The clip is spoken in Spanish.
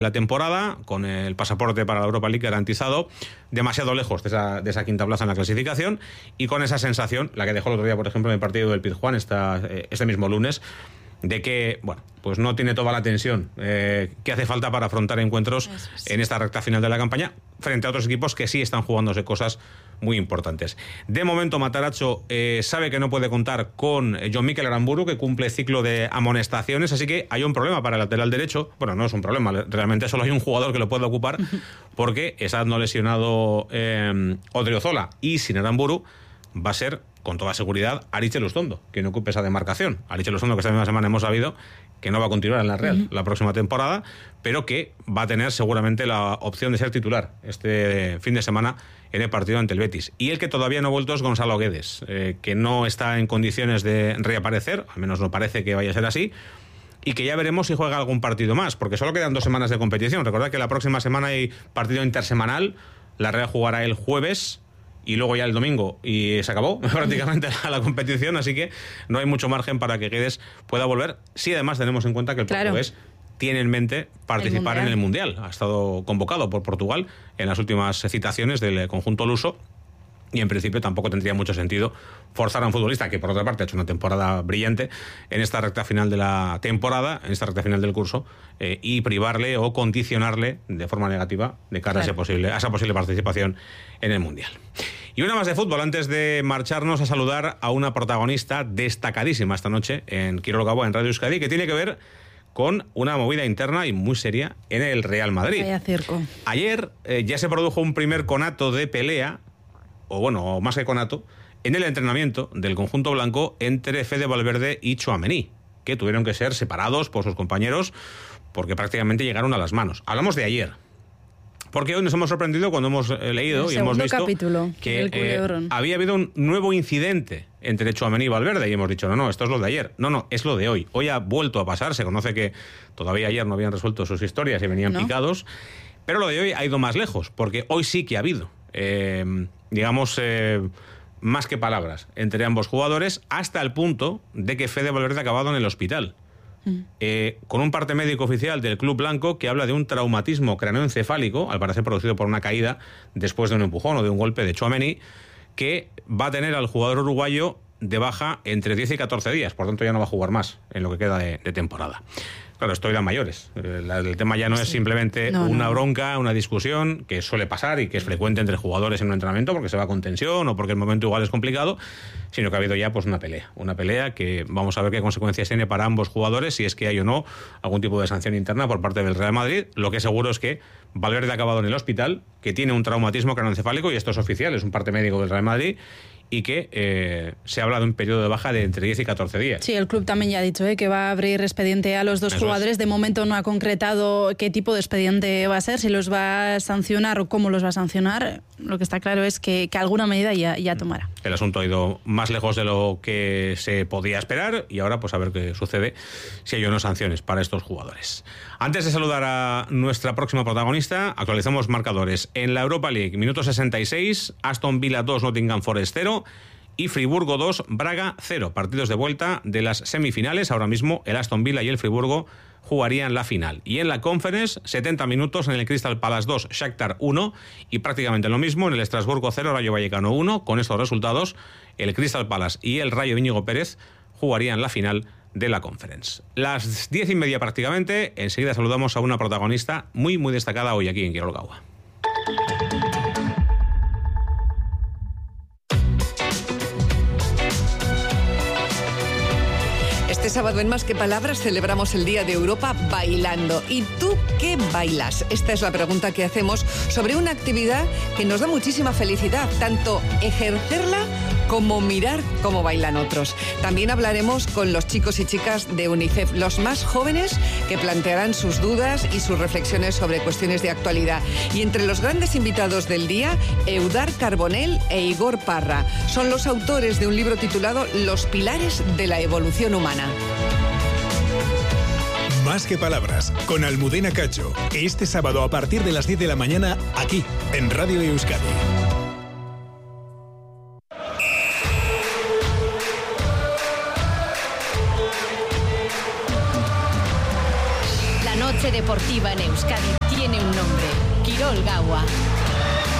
la temporada, con el pasaporte para la Europa League garantizado, demasiado lejos de esa quinta plaza en la clasificación, y con esa sensación, la que dejó el otro día, por ejemplo, en el partido del Pizjuán este mismo lunes, de que, bueno, pues no tiene toda la tensión que hace falta para afrontar encuentros en esta recta final de la campaña, frente a otros equipos que sí están jugándose cosas muy importantes. De momento, Matarazzo sabe que no puede contar con Jon Mikel Aramburu, que cumple ciclo de amonestaciones, así que hay un problema para el lateral derecho. Bueno, no es un problema, realmente solo hay un jugador que lo puede ocupar, porque estando lesionado Odriozola y sin Aramburu, va a ser, con toda seguridad, Aritz Elustondo quien ocupe esa demarcación. Aritz Elustondo, que esta misma semana hemos sabido que no va a continuar en la Real la próxima temporada, pero que va a tener seguramente la opción de ser titular este fin de semana en el partido ante el Betis. Y el que todavía no ha vuelto es Gonzalo Guedes, que no está en condiciones de reaparecer, al menos no parece que vaya a ser así, y que ya veremos si juega algún partido más, porque solo quedan 2 semanas de competición. Recordad que la próxima semana hay partido intersemanal, la Real jugará el jueves y luego ya el domingo, y se acabó prácticamente la competición, así que no hay mucho margen para que Guedes pueda volver. Sí, además tenemos en cuenta que el portugués tiene en mente participar en el Mundial. Ha estado convocado por Portugal en las últimas citaciones del conjunto luso, y en principio tampoco tendría mucho sentido forzar a un futbolista que, por otra parte, ha hecho una temporada brillante en esta recta final de la temporada, en esta recta final del curso, y privarle o condicionarle de forma negativa de cara a esa posible participación en el Mundial. Y una más de fútbol, antes de marcharnos a saludar a una protagonista destacadísima esta noche en Quirolo Gabo, en Radio Euskadi, que tiene que ver con una movida interna y muy seria en el Real Madrid. Vaya circo. Ayer ya se produjo un primer conato de pelea, o más que conato, en el entrenamiento del conjunto blanco entre Fede Valverde y Tchouaméni, que tuvieron que ser separados por sus compañeros porque prácticamente llegaron a las manos. Hablamos de ayer, porque hoy nos hemos sorprendido cuando hemos leído y hemos visto que había habido un nuevo incidente entre Tchouaméni y Valverde, y hemos dicho, no, esto es lo de ayer. No, es lo de hoy. Hoy ha vuelto a pasar. Se conoce que todavía ayer no habían resuelto sus historias y venían picados, pero lo de hoy ha ido más lejos, porque hoy sí que ha habido más que palabras entre ambos jugadores, hasta el punto de que Fede Valverde ha acabado en el hospital. Con un parte médico oficial del club blanco que habla de un traumatismo craneoencefálico, al parecer producido por una caída después de un empujón o de un golpe de Tchouaméni, que va a tener al jugador uruguayo de baja entre 10 y 14 días, por tanto ya no va a jugar más en lo que queda de temporada. Claro, esto irá mayores. El tema ya no es simplemente una bronca, una discusión, que suele pasar y que es frecuente entre jugadores en un entrenamiento porque se va con tensión o porque el momento igual es complicado, sino que ha habido ya pues una pelea que vamos a ver qué consecuencias tiene para ambos jugadores, si es que hay o no algún tipo de sanción interna por parte del Real Madrid. Lo que es seguro es que Valverde ha acabado en el hospital, que tiene un traumatismo craneoencefálico, y esto es oficial, es un parte médico del Real Madrid, y que se habla de un periodo de baja de entre 10 y 14 días. Sí, el club también ya ha dicho que va a abrir expediente a los dos jugadores. De momento no ha concretado qué tipo de expediente va a ser, si los va a sancionar o cómo los va a sancionar. Lo que está claro es que alguna medida ya tomará. El asunto ha ido más lejos de lo que se podía esperar, y ahora pues a ver qué sucede, si hay o no sanciones para estos jugadores. Antes de saludar a nuestra próxima protagonista, actualizamos marcadores. En la Europa League, minuto 66, Aston Villa 2, Nottingham Forest 0, y Friburgo 2, Braga 0. Partidos de vuelta de las semifinales. Ahora mismo el Aston Villa y el Friburgo jugarían la final. Y en la Conference, 70 minutos en el Crystal Palace 2, Shakhtar 1, y prácticamente lo mismo en el Estrasburgo 0, Rayo Vallecano 1. Con estos resultados, el Crystal Palace y el Rayo de Íñigo Pérez jugarían la final de la Conference. Las 10:30 prácticamente. Enseguida saludamos a una protagonista muy destacada hoy aquí en Quirolo Gabo. Este sábado en Más que Palabras celebramos el Día de Europa bailando. ¿Y tú qué bailas? Esta es la pregunta que hacemos sobre una actividad que nos da muchísima felicidad, tanto ejercerla como mirar cómo bailan otros. También hablaremos con los chicos y chicas de UNICEF, los más jóvenes, que plantearán sus dudas y sus reflexiones sobre cuestiones de actualidad. Y entre los grandes invitados del día, Eudar Carbonell e Igor Parra. Son los autores de un libro titulado Los pilares de la evolución humana. Más que Palabras, con Almudena Cacho. Este sábado a partir de las 10 de la mañana, aquí, en Radio Euskadi. La noche de deportiva en Euskadi tiene un nombre: Kirol Gaua.